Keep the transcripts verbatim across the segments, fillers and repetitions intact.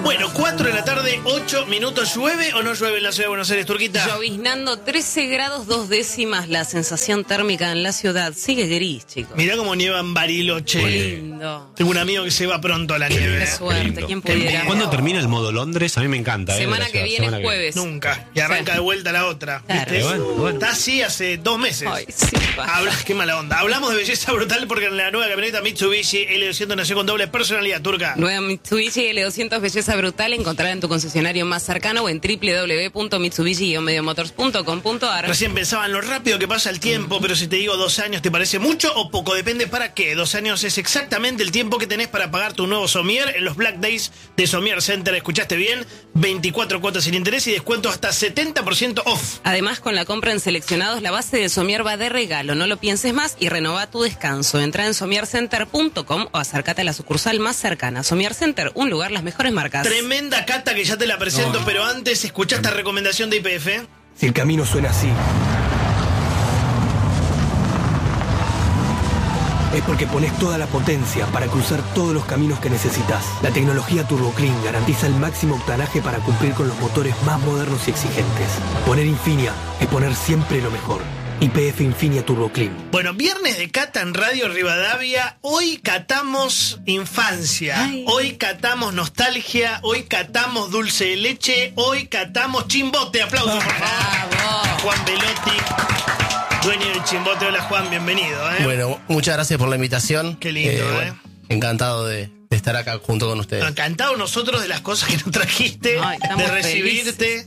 Bueno, cuatro de la tarde, ocho minutos. ¿Llueve o no llueve en la ciudad de Buenos Aires, Turquita? Lloviznando trece grados dos décimas la sensación térmica en la ciudad. Sigue gris, chicos. Mirá cómo nieva en Bariloche. Qué lindo. Tengo un amigo que se va pronto a la nieve. Qué suerte, ¿quién pudiera? ¿Cuándo termina el modo Londres? A mí me encanta. Semana eh, que viene semana es jueves. Nunca. Y arranca Sí. de vuelta la otra. Claro. ¿Viste? Bueno, bueno. Está así hace dos meses. Ay, sí, pasa. Habla, qué mala onda. Hablamos de belleza brutal porque en la nueva camioneta Mitsubishi L doscientos nació con doble personalidad, Turca. Nueva Mitsubishi L doscientos Belleza Brutal, encontrará en tu concesionario más cercano o en w w w punto mitsubishi guion mediomotors punto com punto a r. Recién pensaban lo rápido que pasa el tiempo, pero si te digo dos años, ¿te parece mucho o poco? Depende para qué. Dos años es exactamente el tiempo que tenés para pagar tu nuevo Somier en los Black Days de Somier Center. ¿Escuchaste bien? veinticuatro cuotas sin interés y descuento hasta setenta por ciento off. Además, con la compra en seleccionados, la base de Somier va de regalo. No lo pienses más y renova tu descanso. Entra en somier center punto com o acércate a la sucursal más cercana. Somier Center, un lugar, las mejores marcas. Tremenda cata que ya te la presento, no. Pero antes escucha esta recomendación de I P F. Si el camino suena así, es porque pones toda la potencia para cruzar todos los caminos que necesitas. La tecnología Turbo Clean garantiza el máximo octanaje para cumplir con los motores más modernos y exigentes. Poner Infinia es poner siempre lo mejor. I P F Infinia Turbo Clean. Bueno, viernes de cata en Radio Rivadavia. Hoy catamos infancia. Ay. Hoy catamos nostalgia. Hoy catamos dulce de leche. Hoy catamos chimbote. Aplausos, por favor. Bravo. Juan Velotti, dueño del chimbote. Hola, Juan, bienvenido. ¿eh? Bueno, muchas gracias por la invitación. Qué lindo, ¿eh? Bueno, encantado de, de estar acá junto con ustedes. Encantado nosotros de las cosas que nos trajiste, Ay, estamos de recibirte.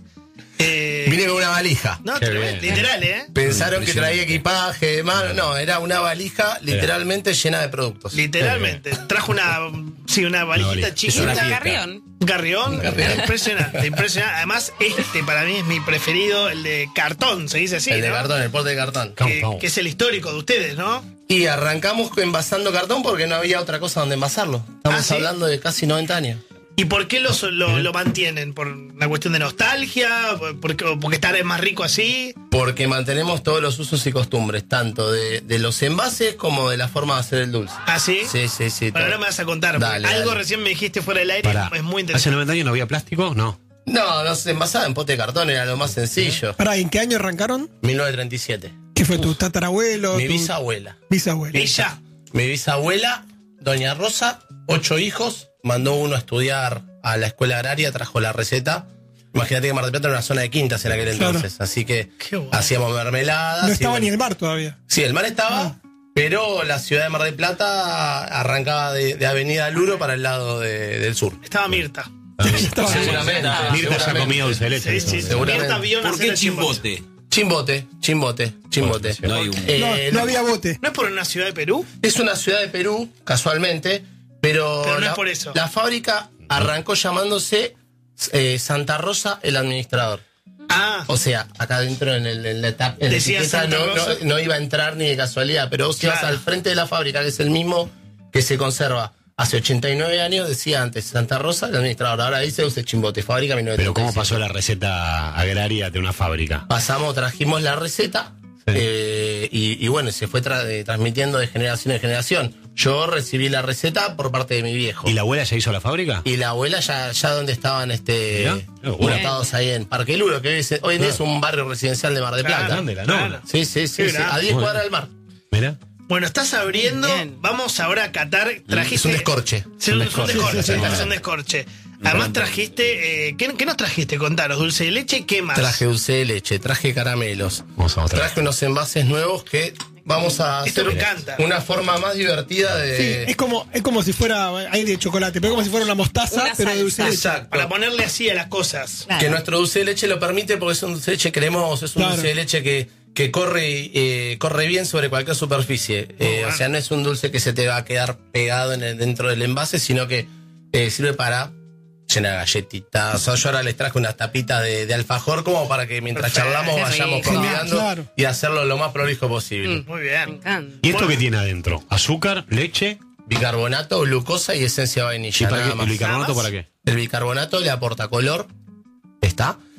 Eh, Vine con una valija. no, Qué tremendo, bien. literal, ¿eh? Pensaron que traía equipaje, demás. No, era una valija literalmente llena de productos. Literalmente. Trajo una, sí, una valijita valija. chiquita. Es una Un fiesta. carrión. Un carrión, Un carrión. impresionante, impresionante. Además, este para mí es mi preferido, el de cartón, se dice así, el de ¿no? cartón, el porte de cartón. Que, que es el histórico de ustedes, ¿no? Y arrancamos envasando cartón porque no había otra cosa donde envasarlo. Estamos ¿Ah, sí? hablando de casi noventa años. ¿Y por qué lo, lo, lo mantienen? ¿Por una cuestión de nostalgia? ¿Por- Porque, o porque estar más rico así? Porque mantenemos todos los usos y costumbres, tanto de, de los envases como de la forma de hacer el dulce. ¿Ah, sí? Sí, sí, sí. Bueno, todo. ahora me vas a contar. porque Dale, algo dale. recién me dijiste fuera del aire, Pará. es muy ¿Hace interesante. noventa años no había plástico? No. No, no se envasaba en pote de cartón, era lo más sencillo. Pará, ¿en qué año arrancaron? mil novecientos treinta y siete. ¿Qué fue tu tatarabuelo? Mi tu bisabuela. bisabuelo? Ella. Mi bisabuela, doña Rosa, ocho hijos, mandó uno a estudiar a la escuela agraria, trajo la receta. Imagínate que Mar del Plata era una zona de quintas en aquel Claro. entonces, así que Qué bueno. hacíamos mermeladas. No y estaba bueno. ni el mar todavía. Sí, el mar estaba, pero la ciudad de Mar del Plata arrancaba de, de Avenida Luro para el lado de- del sur. Estaba Mirta. Estaba- Seguramente. Mirta ya comía dulce de leche. Sí, sí, sí. Seguramente. Mirta vio ¿Por nacer qué el chimbote. chimbote? Chimbote, chimbote, chimbote. No hay un- Eh, no, no había bote. ¿No es por una ciudad de Perú? Es una ciudad de Perú, casualmente, pero, Pero no la, es por eso. la fábrica arrancó llamándose eh, Santa Rosa el administrador. Ah, O sea, acá dentro en, el, en la, etapa- en la Decía etiqueta Santa no, no, Rosa. no iba a entrar ni de casualidad, pero si vas Claro. al frente de la fábrica, que es el mismo que se conserva hace ochenta y nueve años, decía antes Santa Rosa el administrador, ahora dice Use Chimbote, fábrica mil novecientos Pero treinta y ¿cómo siete. pasó la receta agraria de una fábrica? Pasamos, trajimos la receta Sí. eh, y, y bueno, se fue tra- eh, transmitiendo de generación en generación. Yo recibí la receta por parte de mi viejo. ¿Y la abuela ya hizo la fábrica? Y la abuela ya, ya donde estaban este Mirá, qué bueno. montados ahí en Parque Luro, que hoy, es- hoy en día es un barrio residencial de Mar del Claro. Plata. ¿Dónde? La Claro. nona. Sí, sí, sí, Qué sí, grande. a diez Bueno. cuadras del mar. Mira. bueno, estás abriendo. Bien. Vamos ahora a catar. Trajiste. Es un descorche. Sí, es un descorche. descorche. Sí, sí, sí. Es un descorche. Además trajiste. Eh, ¿qué, qué nos trajiste? Contaros, dulce de leche, ¿qué más? Traje dulce de leche, traje caramelos. Vamos a mostrar. Traje unos envases nuevos que vamos a Esto hacer me encanta. una forma más divertida Sí, de... es como, es como si fuera, hay de chocolate, pero como si fuera una mostaza, Una pero de dulce de leche. Exacto. Para ponerle así a las cosas. Claro. Que nuestro dulce de leche lo permite porque es un dulce de leche cremoso, es un Claro. dulce de leche que, que corre, eh, corre bien sobre cualquier superficie. Eh, bueno. O sea, no es un dulce que se te va a quedar pegado en el- dentro del envase, sino que eh, sirve para llenar galletitas. O sea, yo ahora les traje unas tapitas de, de alfajor como para que mientras Perfecto. charlamos Qué vayamos rico. combinando Claro. y hacerlo lo más prolijo posible. Mm. Muy Me bien. encanta. ¿Y esto Bueno. qué tiene adentro? ¿Azúcar? ¿Leche? Bicarbonato, glucosa y esencia de vainilla. ¿Y para nada qué? más. ¿El bicarbonato Nada más. para qué? El bicarbonato le aporta color, está,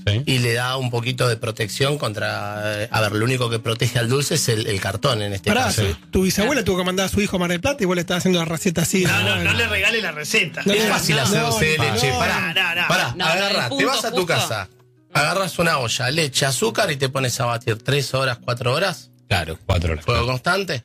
Sí. y le da un poquito de protección contra... eh, A ver, lo único que protege al dulce es el, el cartón en este Pará, caso. tu- tu bisabuela tuvo que mandar a su hijo a Mar del Plata y vos le estás haciendo la receta así. No, no, no le regale la receta. No, Es no, fácil no, hacer no, dulce de no, leche. no, pará, no, no. pará, No, no, agarrá, el te punto vas a tu justo. casa, agarras una olla, leche, azúcar y te pones a batir tres horas, cuatro horas, Claro, cuatro horas. fuego constante,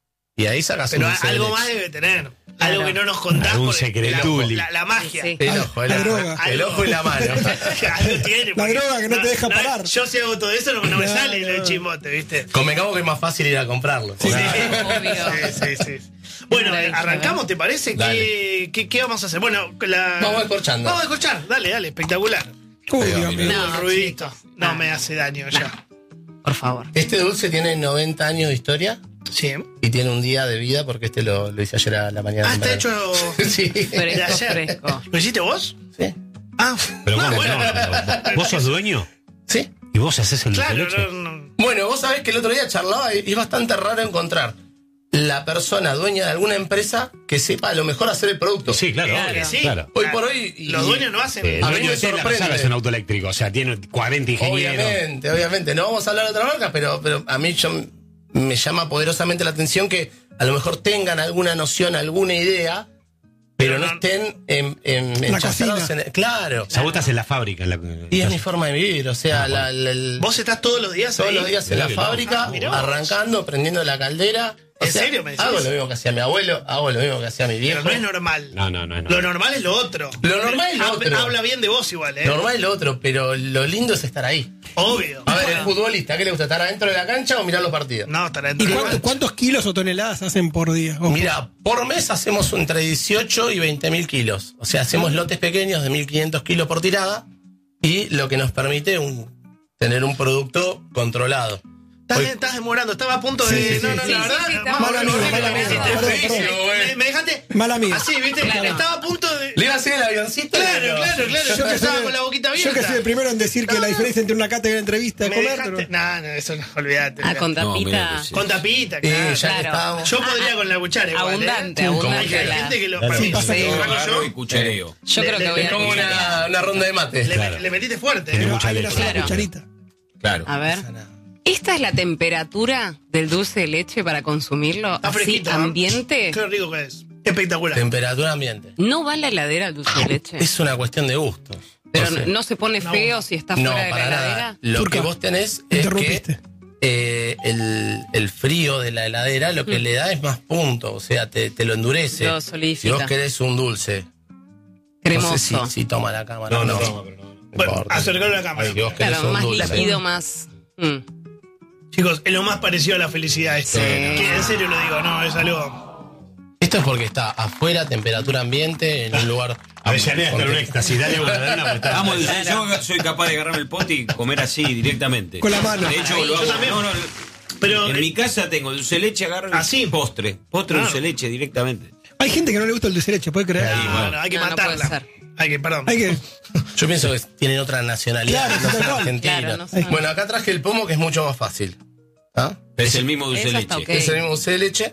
y ahí sacas Pero un dulce de algo leche. más debe tener. Claro. Algo que no nos contás. Algún porque secreto. La, la, la magia. Sí. El ojo, La el, droga. el ojo y la mano. Algo tiene, La porque- droga que no te deja parar. Yo si hago todo eso no, no me No, sale no. el chimote, ¿viste? Convengamos que es más fácil ir a comprarlo. Sí, Obvio. sí, sí, sí. Bueno, Maravilla, arrancamos, ¿te parece? Dale. ¿Qué, qué, qué vamos a hacer? Bueno, la... Vamos descorchando. Vamos a escuchar, dale, dale, espectacular. Uy, Dios mío. No, el ruidito. chicos. No No. me hace daño ya. Por favor. Este dulce tiene noventa años de historia Sí. y tiene un día de vida porque este lo, lo hice ayer a la mañana. Ah, está temprano. hecho Sí. de Fresco, ayer. fresco. ¿Lo hiciste vos? Sí. Ah, Pero ah, ¿cómo? bueno. No, no. ¿Vos sos dueño? Sí. ¿Y vos haces el dulce de Claro, leche? no, no. Bueno, vos sabés que el otro día charlaba y es bastante raro encontrar la persona dueña de alguna empresa que sepa a lo mejor hacer el producto. Sí, claro. Claro. obvio, Sí. claro. Hoy por hoy... y- Los dueños no hacen. Eh, el A mí dueño me de Tesla sorprende. sabe hacer un auto eléctrico. O sea, tiene cuarenta ingenieros. Obviamente, obviamente. No vamos a hablar de otra marca, pero, pero a mí yo- me llama poderosamente la atención que a lo mejor tengan alguna noción, alguna idea, pero no estén en, en, La enchastrados cocina. en el- Claro. O sea, vos estás en la fábrica. En la, Y es mi forma de vivir, o sea, la- la- el- ¿Vos estás todos los días todos ahí? los días en la Mirá, fábrica, ah, mirá vos. arrancando, prendiendo la caldera. O ¿En sea, serio me decís? hago lo mismo que hacía mi abuelo, hago lo mismo que hacía mi Pero viejo. no es normal. No, no, no. no. Lo normal es lo otro. Lo normal es lo Hab- otro. Habla bien de vos igual, ¿eh? Normal es lo otro, pero lo lindo es estar ahí. Obvio. A ver, el futbolista, ¿qué le gusta? ¿Estar adentro de la cancha o mirar los partidos? No, estará ¿Y dentro. cuánto- cuántos kilos o toneladas hacen por día? Ojo. Mira, por mes hacemos entre dieciocho y veinte mil kilos. O sea, hacemos lotes pequeños de mil quinientos kilos por tirada y lo que nos permite un, tener un producto controlado. Estás, Hoy- estás demorando, estaba a punto Sí, de. sí, sí. no, no, Sí, la sí, verdad. sí, estaba- más- Mala mía, me mala mía. hiciste Perdón, frío, perdón. me, me dejaste. Mala mía. Así, ¿viste? Claro. Estaba a punto de. Le iba a hacer el avioncito. Claro, pero- claro, claro. Yo Yo que que estaba soy- con la boquita abierta. Yo que soy el primero en decir que No. la diferencia entre una cata y una entrevista es Me comer, dejaste. pero... No, no, eso no, olvídate. Ah, con No, tapita. mirá que sí. Con tapita, Y claro. ya que Claro. estábamos. Yo podría con la cuchara igual. Abundante, ¿eh? abundante Como que hay la- gente que lo. Claro. para mí, Sí, pasa si que- lo hago Agarro y yo, cuchareo. Yo Le- creo que le- voy Es a como una, una ronda de mate. le, Claro. le metiste fuerte. Tiene ¿eh? mucha Hay una leche. sola Claro. cucharita. Claro. A ver. No pasa nada. ¿Esta es la temperatura del dulce de leche para consumirlo? Está Así, fresquito. ¿eh? ambiente. Qué rico que es. Espectacular. Temperatura ambiente. ¿No va a la heladera el dulce de leche? Es una cuestión de gustos. Pero O sea, no se pone feo si está no, fuera de la para heladera. nada. Lo Turca, que vos tenés es interrumpiste. que eh, el, el frío de la heladera lo que le da es más punto, o sea, te, te lo endurece. Lo Si solidifica. vos querés un dulce, Cremoso. no sé si, si toma la cámara No, o no, no. toma, pero no. No Bueno, importa. acercarlo a la cámara. Ay, que vos querés Claro, un más dulce. líquido, más... Mm. Chicos, es lo más parecido a la felicidad esto. Sí. Que en serio lo digo, no, es algo. Esto es porque está afuera, temperatura ambiente, en un lugar... Avellaneda está en un éxtasis. Dale una, dale una, porque está- Vamos, yo soy capaz de agarrarme el pote y comer así directamente. Con la mano. De hecho, lo Yo hago. también. No, no, Pero. en eh, mi casa tengo dulce de leche, agarro y ¿Así? postre. Postre Claro. dulce de leche directamente. Hay gente que no le gusta el dulce de leche, ¿puede creer? no, bueno. no, hay que No, no matarla. puede ser. Hay que, perdón. Hay que... Yo pienso que tienen otra nacionalidad, Claro, no sí, son tal cual. argentinos. Claro, no son. Bueno, acá traje el pomo, que es mucho más fácil. ¿Ah? Es el mismo dulce de Eso leche. está ok. Es el mismo dulce de leche.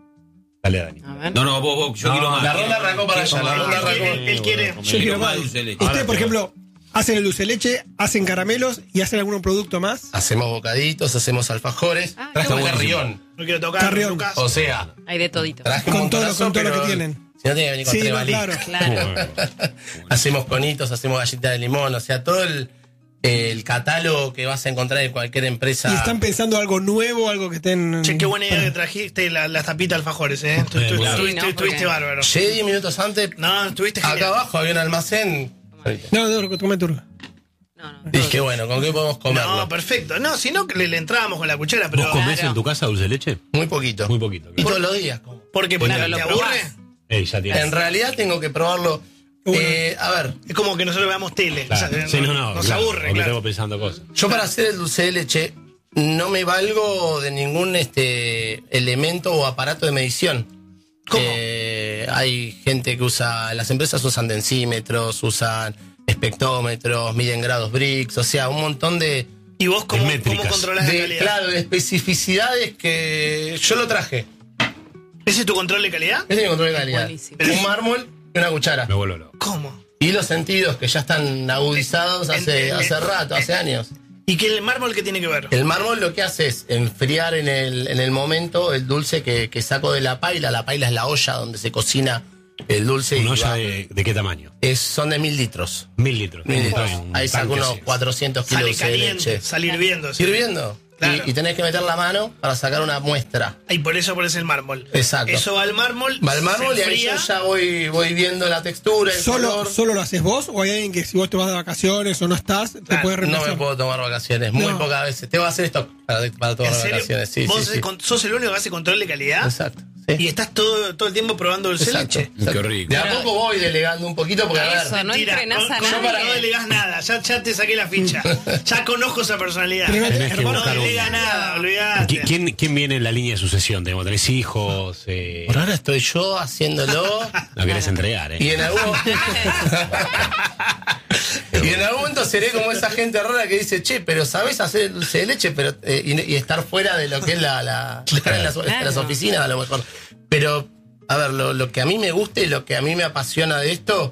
Dale, Dani. A ver. No, no, vos, vos, yo quiero más. La ronda arrancó para allá, la ronda Él arrancó. quiere- él quiere. Yo Quiero quiero más más. dulce de leche. Ustedes, por ejemplo, hacen el dulce de leche, hacen caramelos y hacen algún producto más. Hacemos bocaditos, hacemos alfajores. Ah, Traje qué un bueno. carrión. No quiero tocar. Carrión. Lucas. O sea, Hay de todito. traje un Con todo lo- montonazo, con todo lo pero que tienen. Si no tiene que venir con Sí, tres no, balitas. claro. Claro. Hacemos conitos, hacemos galletas de limón, o sea, todo el, el catálogo que vas a encontrar en cualquier empresa. Y están pensando algo nuevo, algo que estén... Che, qué buena idea que trajiste la- las tapitas alfajores, ¿eh? Tu- tu- claro. Estuviste Sí, ¿no? estuviste Porque- bárbaro. Llegué diez minutos antes. No, estuviste Acá genial. abajo había un almacén. No, no, come turca. No, no. Dije, bueno, ¿con qué podemos comerlo? No, perfecto. No, si no, que le, le entrábamos con la cuchara, pero. ¿Vos comés Claro. en tu casa dulce de leche? Muy poquito. Muy poquito. Y todos los días. como. ¿Por qué? Porque Claro, te, lo te aburre. probás. Ey, ya tienes. En realidad tengo que probarlo. Uno. Eh, a ver, Es como que nosotros veamos tele. Claro. O sea, Sí, no, no. Nos claro, aburre, porque claro. tengo pensando cosas. yo para hacer el dulce de leche no me valgo de ningún este elemento o aparato de medición. ¿Cómo? Eh, hay gente que usa, las empresas usan densímetros, usan espectrómetros, miden grados Brix, o sea, un montón de, ¿Y vos cómo, métricas. cómo controlás la de, calidad? claro, de especificidades que yo lo traje. ¿Ese es tu control de calidad? Ese es mi control de calidad. Buenísimo. Un mármol y una cuchara. Me vuelvo loco. ¿Cómo? Y los sentidos que ya están agudizados En- hace, en- hace en- rato, hace años. ¿Y que el mármol qué tiene que ver? El mármol lo que hace es enfriar en el, en el momento el dulce que, que saco de la paila. La paila es la olla donde se cocina el dulce. ¿Una y olla va- de, de qué tamaño? es, son de mil litros. Mil litros. Mil litros. Un Ahí saco tanque unos así. cuatrocientos kilos Sale de caliente, leche. sale hirviendo. sí. Hirviendo. Claro. Y, y tenés que meter la mano para sacar una muestra. Y por eso pones el mármol. Exacto. Eso va al mármol. Va al mármol y se ahí yo enfría. ya voy, voy viendo la textura, el ¿Solo, color. ¿Solo lo haces vos o hay alguien que si vos te vas de vacaciones o no estás, te Claro, puede No reemplazar? me puedo tomar vacaciones, muy No. pocas veces. Te voy a hacer esto para, para todas ¿En las serio? vacaciones. Sí, ¿Vos sí, sí. con- sos el único que hace control de calidad? Exacto. sí. Y estás todo, todo el tiempo probando dulce de Exacto, leche. exacto. Qué rico. De a Pero- poco voy delegando un poquito porque, a ver, Eso, no Mentira, entrenás con- a con- nadie. No delegás nada, ya, ya te saqué la ficha. Ya conozco esa personalidad. Pero no te- Tenés que No buscar un- delega nada, olvidate. ¿Qui- ¿Quién, ¿Quién viene en la línea de sucesión? Tenemos tres hijos. Eh, por ahora estoy yo haciéndolo no querés entregar, ¿eh? y en algún y en algún momento seré como esa gente rara que dice, che, pero sabés hacer dulce de leche, pero eh, y, y estar fuera de lo que es la, la estar en las, en las oficinas a lo mejor. Pero, a ver, lo, lo que a mí me gusta y lo que a mí me apasiona de esto,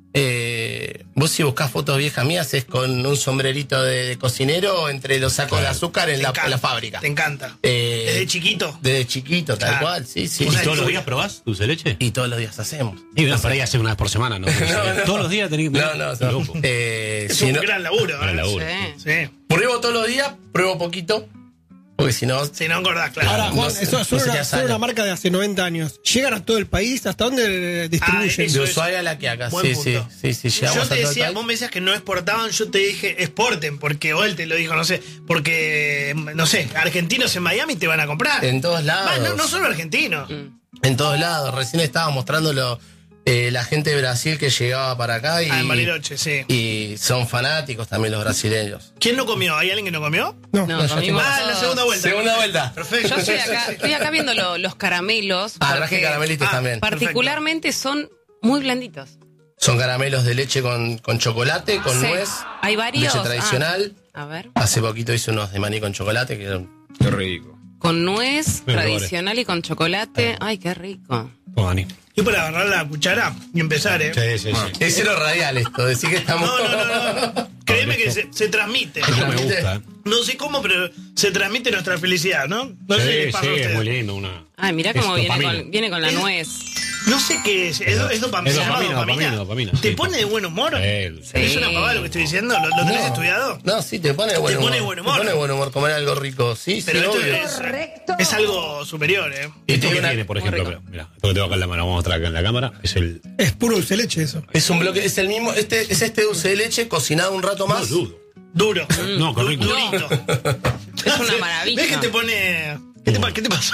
eh, vos si buscás fotos viejas mías es con un sombrerito de, de cocinero entre los sacos de azúcar en Te la, encanta, en la fábrica. Te encanta. Eh, Desde chiquito. Desde chiquito, tal Claro. cual, sí, sí. ¿Y O sea, todos los tú- días probás dulce de leche? Y todos los días hacemos. Y bueno, por ahí hace una vez por semana, ¿no? no. Todos los días tenés que... No, no, Qué no. loco. Eh, Es si un no- gran laburo. Gran ¿eh? laburo. Sí. Sí. pruebo todos los días, pruebo poquito, porque si no, Si no engordás, claro. Ahora, Juan, no sé, eso no son, sé qué una, hacer. son una marca de hace noventa años. ¿Llegan a todo el país? ¿Hasta dónde distribuyen? Ah, eso de es- Ushuaia a La Quiaca, Buen sí, punto. sí, sí, sí, llegamos Yo a te todo el decía, país. vos me decías que no exportaban, yo te dije exporten, porque o él te lo dijo, no sé, porque, no sé, argentinos en Miami te van a comprar. En todos lados. Ah, no, no solo argentinos. En todos lados. Recién estaba mostrándolo eh, la gente de Brasil que llegaba para acá y, Ah, en Bariloche, sí. y son fanáticos también los brasileños. ¿Quién no comió? ¿Hay alguien que no comió? No. No, yo comimos Ah, en la todos. segunda vuelta. Segunda vuelta. Perfecto. Yo estoy acá, estoy acá viendo lo- los caramelos. Ah, porque traje caramelitos ah, también. particularmente son muy blanditos. Son caramelos de leche con, con chocolate, con Sí. nuez. Hay varios. Leche tradicional. Ah, a ver. Hace poquito hice unos de maní con chocolate que eran- Qué rico. Con nuez Bien, tradicional y con chocolate. Ay, qué rico. Toma, Dani. Y para agarrar la cuchara y empezar, ¿eh? Sí, sí, sí. Es cero radial esto, decir que estamos. No, no, no, no. Créeme que se, se transmite. Eso me gusta, ¿eh? No sé cómo, pero se transmite nuestra felicidad, ¿no? No sé si Sí, les pasa a sí, es ustedes. muy lindo. Una... Ay, mirá Es cómo viene dopamina. con, viene con la Es- nuez. No sé qué es. ¿Es, do- es dopamina? Es ¿Se llama dopamina, dopamina, dopamina, ¿Te sí. pone de buen humor? Sí, sí. ¿Es una pavada lo que estoy diciendo? ¿Lo, lo tenés No. estudiado? No, sí, te pone de buen Te humor. pone buen humor. Te pone de buen humor comer algo rico. Sí, Pero sí, esto obvio. es, es algo superior, ¿eh? Y ¿Esto tiene qué una- tiene, por muy ejemplo? rico. Mira, esto que tengo acá en la mano, vamos a mostrar acá en la cámara, es el... Es puro dulce de leche eso. Es un bloque, es el mismo, este, es este dulce de leche cocinado un rato más. No, dudo. Duro. No, qué rico. Durito. Es una maravilla. ¿Ves que te pone...? ¿Qué te, pa- ¿Qué te pasó?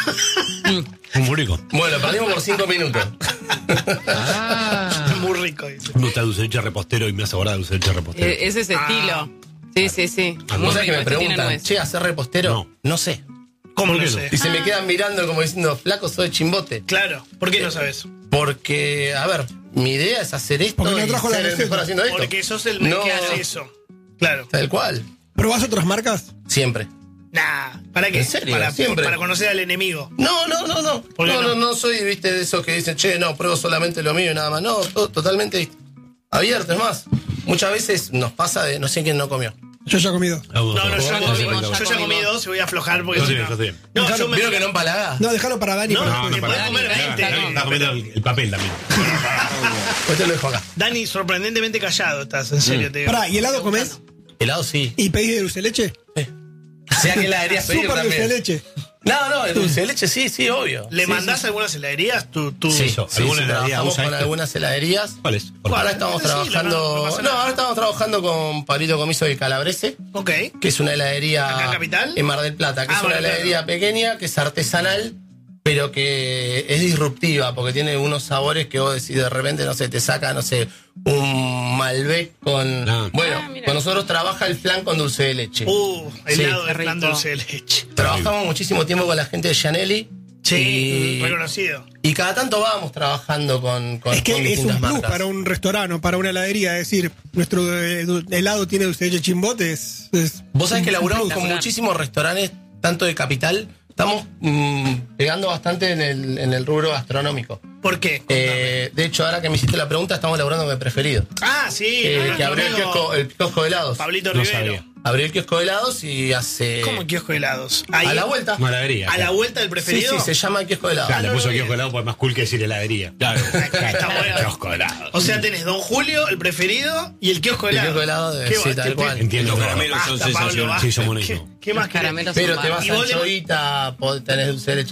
Muy rico. Bueno, perdimos por cinco minutos. Muy rico, dice. Me gusta el dulce de leche repostero y me hace acordar del dulce de leche repostero. Eh, es ese Ah. estilo. Sí, sí, sí. Ah, Muy Vos sabés que rico. me Este tiene preguntan, nuez. che, ¿hacer repostero? No. No sé. ¿Cómo ¿Por no qué no? sé? Y se me quedan mirando como diciendo, flaco, soy chimbote. Claro. ¿Por qué no sabes? Porque, a ver, mi idea es hacer esto Porque no y trajo la ser el receta. mejor haciendo esto. Porque sos el No. que hace eso. Claro. Tal cual. ¿Probás otras marcas? Siempre. Nah. ¿Para qué? ¿En serio? Para, Siempre. para conocer al enemigo. No, no, no, no. ¿Por qué No, no? no, no soy, viste, de esos que dicen, che, no, pruebo solamente lo mío y nada más. No, to- totalmente abierto. Es más, muchas veces nos pasa de no sé quién no comió. Yo ya he comido. Vamos No, a no, ver. yo, Ya yo, comimos, yo ya ya comí comimos. dos y voy a aflojar porque Yo si sí, no- yo sí. No, yo me... ¿Vieron que no empalagás? No, déjalo para Dani. No, para no, después. no, puedes para- comer Dani, veinte. Dani. Está comiendo el, el papel también. Pues te lo dejo acá. Dani, sorprendentemente callado estás, en serio te digo. Pará, ¿y helado comés? Helado sí. ¿Y pedís de dulce de leche? Sea que la deberías pedir Súper dulce de también. leche. No, no, el dulce de leche sí, sí, obvio. ¿Le Sí, mandás sí, algunas heladerías? ¿Tú, tú... Sí, Eso, sí, ¿alguna sí, heladería trabajamos usa con esto? algunas heladerías. ¿Cuál es? Por Ahora favor. estamos Sí, trabajando. no, no No, pasa nada. ahora estamos trabajando con Pablito Comiso de Calabrese, Ok. que es una heladería. ¿Acá en Capital? En Mar del Plata, que Ah, es una Mar del Plata. heladería pequeña, que es artesanal, pero que es disruptiva, porque tiene unos sabores que vos decís de repente, no sé, te saca, no sé, un Malbec con. Ah. Bueno, Ah, mira. con nosotros trabaja el flan con dulce de leche. Uh, helado Sí. de Qué flan rico. dulce de leche. Trabajamos muchísimo tiempo con la gente de Gianelli. Sí, y, reconocido. y cada tanto vamos trabajando con, con, Es que con es un distintas plus marcas. para un restaurante o para una heladería. Es decir, nuestro eh, du- helado tiene dulce de leche chimbote. Es, es Vos sabés que un laburamos plus. con Laburar. muchísimos restaurantes, tanto de capital, estamos mm, pegando bastante en el, en el rubro gastronómico. ¿Por qué? Eh, de hecho, ahora que me hiciste la pregunta, estamos laburando con el preferido. Ah, sí. Eh, nuestro que abrió el amigo kiosco, el kiosco de helados. Pablito No Rivero. sabía. Abrió el kiosco de helados y hace. ¿Cómo kiosco de helados? Ahí, A la vuelta. Una heladería. ¿A la claro. vuelta del Sí, preferido? sí, se llama kiosco de helados. Claro, no le puso lo vi. kiosco de helado porque es más cool que decir heladería. Claro. Está bueno. Kiosco de helado. O sea, tenés Don Julio, el preferido y el kiosco de El helado. kiosco de helado de- Qué sí, va- tal qué- cual. Entiendo. Los todo. caramelos son Basta, Pablo, sensacionales. basta. Sí, son ¿Qué, buenísimos. qué más Los querés? caramelos Pero son te vas bárbaros. Y a vos le- Anchoita, podés- tenés dulce de leche